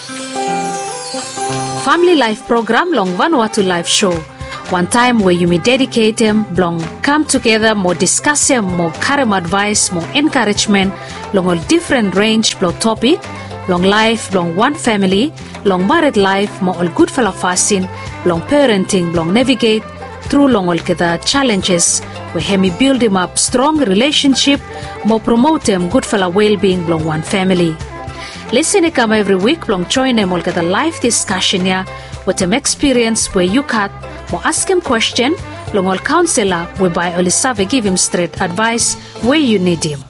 Family Life Program long Vanuatu Live Show. One time where you may dedicate them, long come together, more discuss them, more career advice, more encouragement, long all different range, long topic, long life, long one family, long married life, more all good fella fasting, long parenting, long navigate through long all the challenges, where hemi build him up strong relationship, more promote them good fella well-being, long one family. Listen to come every week, long join them all the live discussion here, with them experience where you cut, or ask him question, long all counselor, whereby all give him straight advice where you need him.